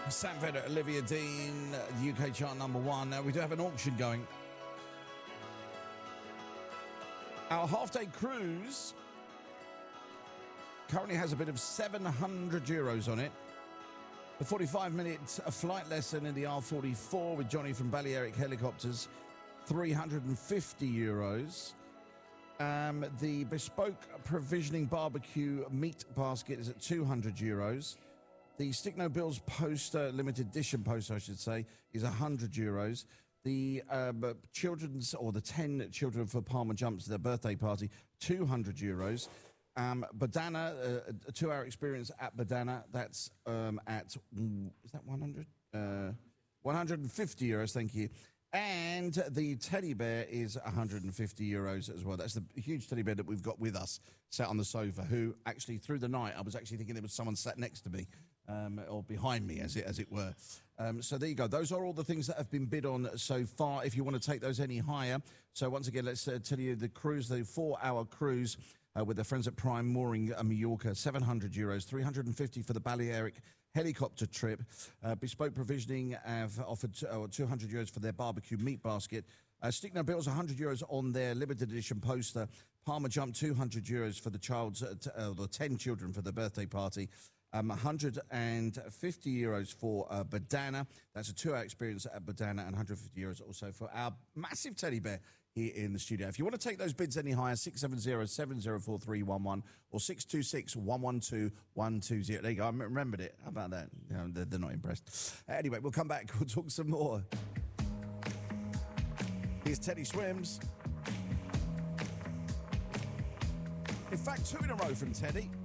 Sam Fedder, Olivia Dean, the UK chart #1. Now, we do have an auction going. Our half-day cruise currently has a bid of €700 on it. The 45-minute flight lesson in the R44 with Johnny from Balearic Helicopters, €350. The bespoke provisioning barbecue meat basket is at €200. The Stick No Bills poster, limited edition poster, I should say, is €100. The children's, or the 10 children for Palmer Jumps, their birthday party, €200. Badana, a 2-hour experience at Badana, that's at, is that 100? €150, thank you. And the teddy bear is €150 as well. That's the huge teddy bear that we've got with us, sat on the sofa, who actually, through the night, I was actually thinking there was someone sat next to me, or behind me, as it were. So there you go. Those are all the things that have been bid on so far, if you want to take those any higher. So once again, let's tell you the cruise, the 4-hour cruise with their friends at Prime Mooring Mallorca, €700, 350 for the Balearic helicopter trip. Bespoke Provisioning have offered €200 for their barbecue meat basket. Stick No Bills, €100 on their limited edition poster. Palmer Jump, €200 for the the 10 children for the birthday party. €150 for Badana. That's a 2-hour experience at Badana, and €150 also for our massive teddy bear here in the studio. If you want to take those bids any higher, 670-704311 or 626-112-120. There you go. I remembered it. How about that? You know, they're not impressed. Anyway, we'll come back. We'll talk some more. Here's Teddy Swims. In fact, 2 in a row from Teddy.